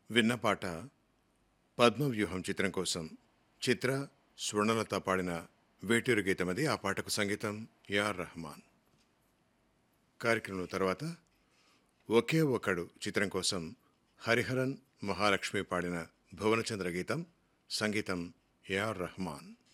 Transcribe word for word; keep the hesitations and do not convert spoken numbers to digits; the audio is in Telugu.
విన్న పాట పద్మవ్యూహం చిత్రం కోసం చిత్ర స్వర్ణలత పాడిన వేటూరు గీతమది. ఆ పాటకు సంగీతం ఏఆర్ రెహమాన్. కార్యక్రమం తర్వాత ఒకే ఒకడు చిత్రం కోసం హరిహరన్ మహాలక్ష్మి పాడిన భువనచంద్ర గీతం, సంగీతం ఏఆర్ రెహమాన్.